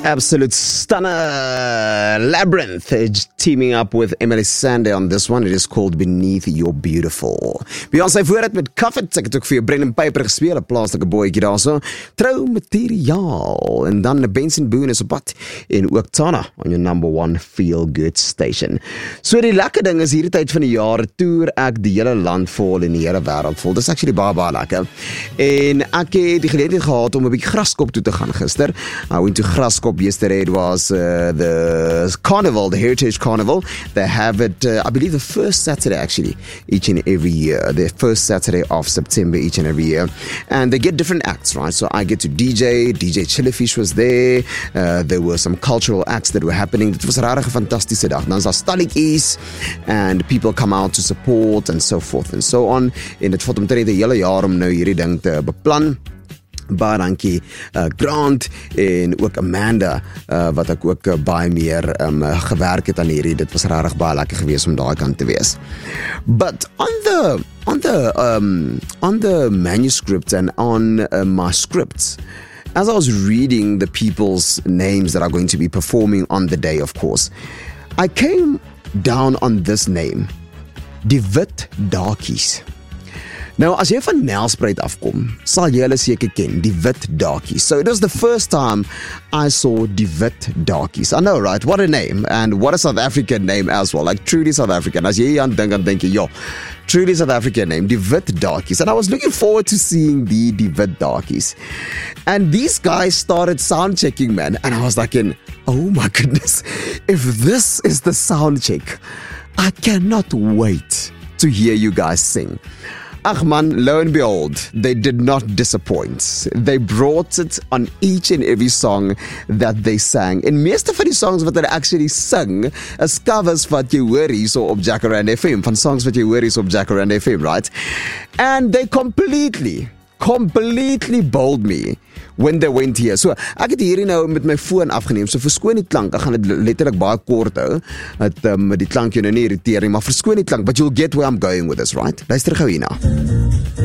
Absolute stunner. Labyrinth teaming up with Emily Sandé on this one. It is called Beneath Your Beautiful. Beyoncé voor het met Cuffit. Ek het ook vir Brendan Piper gespeel, 'n plaaslike boetjie daarso. Trou materiaal. En dan Benson Boone is op pad. En ook Tana on your number one feel good station. So die lekker ding is hierdie tyd van die jaar toer ek die hele land vol en die hele wêreld vol. Dis actually baie lekker. En ek het die geleentheid gehad om 'n bietjie Graskop toe te gaan gister. I went to Graskop yesterday. It was the carnival, the Heritage Carnival. They have it, I believe, the first Saturday actually, each and every year. The first Saturday of September each and every year. And they get different acts, right? So I get to DJ Chillifish was there. There were some cultural acts that were happening. Dit was 'n regtig fantastiese dag. Dan is daar stalletjies and people come out to support and so forth and so on. En dit vat omtrent 'n hele jaar om nou hierdie ding te beplan. Baie dankie Grant en ook Amanda wat ek ook baie meer gewerk het aan hierdie. Dit was regtig baie lekker geweest om daai kant te wees. But on the manuscript and on my scripts, as I was reading the people's names that are going to be performing on the day, of course, I came down on this name, Die Wit Dakies. Nou, as jy van Nelspruit afkom, sal jy hulle seker ken, die Wit Dakies. So it was the first time I saw die Wit Dakies. I know, right? What a name. And what a South African name as well. Like, truly South African. As jy aan dink, dan denk jy, yo, truly South African name, die Wit Dakies. And I was looking forward to seeing die Wit Dakies. And these guys started sound checking, man. And I was like, oh my goodness, if this is the sound check, I cannot wait to hear you guys sing. Ach man, lo and behold, they did not disappoint. They brought it on each and every song that they sang. En meeste van die songs wat hulle actually sing, is covers wat jy hoor hierso op Jacaranda FM, van songs wat jy hoor hierso op Jacaranda FM, right? And they completely bowled me when they went here. So, ek het hierdie nou met my foon afgeneem, so verskoon die klank, ek gaan dit letterlik baie kort hou, met die klank jou nou nie irriteer nie, maar verskoon die klank, but you'll get where I'm going with this, right? Luister gou hierna.